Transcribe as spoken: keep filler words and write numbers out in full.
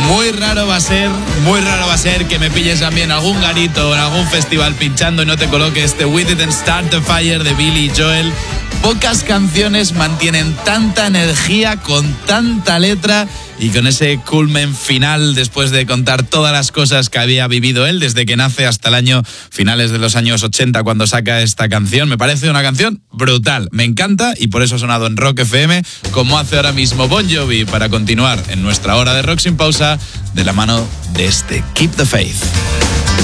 Muy raro va a ser, muy raro va a ser que me pilles a mí en algún garito o en algún festival pinchando y no te coloque este We Didn't Start the Fire de Billy Joel. Pocas canciones mantienen tanta energía con tanta letra y con ese culmen final después de contar todas las cosas que había vivido él desde que nace hasta el año finales de los años ochenta cuando saca esta canción. Me parece una canción brutal, me encanta y por eso ha sonado en Rock F M como hace ahora mismo Bon Jovi para continuar en nuestra hora de rock sin pausa de la mano de este Keep the Faith.